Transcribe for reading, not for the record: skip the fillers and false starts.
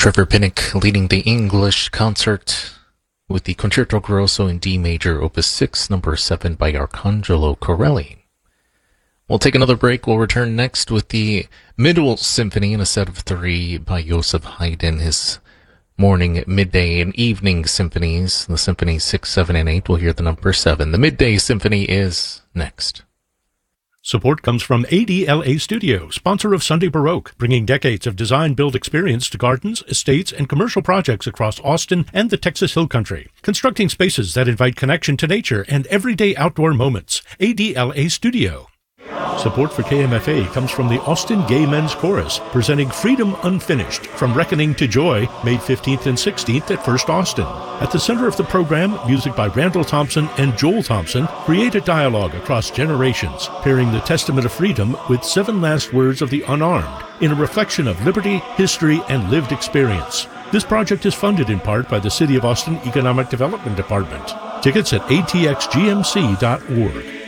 Trevor Pinnock leading the English concert with the Concerto Grosso in D major, Opus 6, number 7 by Arcangelo Corelli. We'll take another break. We'll return next with the Middle Symphony in a set of 3 by Joseph Haydn, his morning, midday, and evening symphonies. The symphonies 6, 7, and 8. We'll hear the number 7. The Midday Symphony is next. Support comes from ADLA Studio, sponsor of Sunday Baroque, bringing decades of design-build experience to gardens, estates, and commercial projects across Austin and the Texas Hill Country. Constructing spaces that invite connection to nature and everyday outdoor moments. ADLA Studio. Support for KMFA comes from the Austin Gay Men's Chorus, presenting Freedom Unfinished, From Reckoning to Joy, May 15th and 16th at First Austin. At the center of the program, music by Randall Thompson and Joel Thompson create a dialogue across generations, pairing the Testament of Freedom with 7 last words of the unarmed, in a reflection of liberty, history, and lived experience. This project is funded in part by the City of Austin Economic Development Department. Tickets at atxgmc.org.